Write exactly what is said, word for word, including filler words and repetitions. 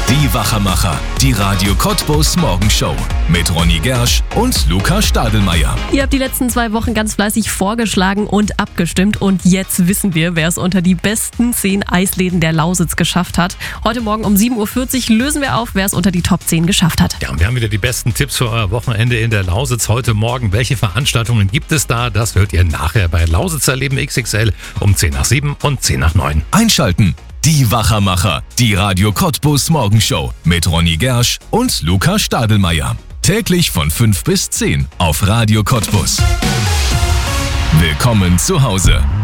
Die Wachermacher, die Radio Cottbus Morgenshow mit Ronny Gersch und Luca Stadelmeier. Ihr habt die letzten zwei Wochen ganz fleißig vorgeschlagen und abgestimmt und jetzt wissen wir, wer es unter die besten zehn Eisläden der Lausitz geschafft hat. Heute Morgen um sieben Uhr vierzig lösen wir auf, wer es unter die Top zehn geschafft hat. Ja, und wir haben wieder die besten Tipps für euer Wochenende in der Lausitz heute Morgen. Welche Veranstaltungen gibt es da? Das hört ihr nachher bei Lausitzer Leben X X L um zehn nach sieben und zehn nach neun. Einschalten. Die Wachermacher, die Radio Cottbus Morgenshow mit Ronny Gersch und Luca Stadelmeier. Täglich von fünf bis zehn auf Radio Cottbus. Willkommen zu Hause.